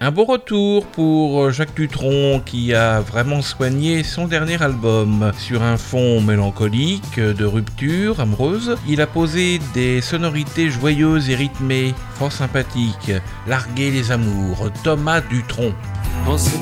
Un beau retour pour Jacques Dutronc qui a vraiment soigné son dernier album. Sur un fond mélancolique, de rupture amoureuse, il a posé des sonorités joyeuses et rythmées, fort sympathiques. Larguer les amours, Thomas Dutronc. En ce